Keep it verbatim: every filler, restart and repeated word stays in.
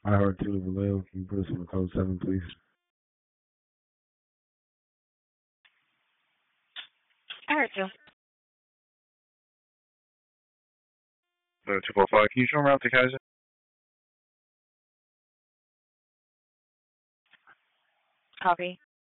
I heard two to Vallejo. Can you put us on the code seven, please? I heard you. Uh, two four five, can you show me around to Kaiser? Copy.